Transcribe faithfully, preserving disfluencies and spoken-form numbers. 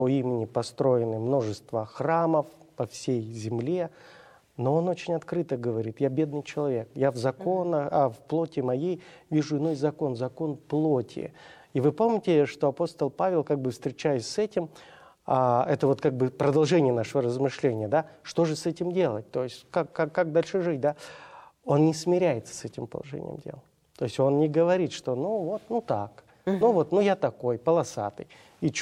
По имени построены множество храмов по всей земле, но он очень открыто говорит: я бедный человек, я в законах, а в плоти моей вижу иной закон, закон плоти. И вы помните, что апостол Павел, как бы встречаясь с этим, а, это вот как бы продолжение нашего размышления, да, что же с этим делать, то есть как, как, как дальше жить, да, он не смиряется с этим положением дел. То есть он не говорит, что ну вот, ну так, ну вот, ну я такой, полосатый. И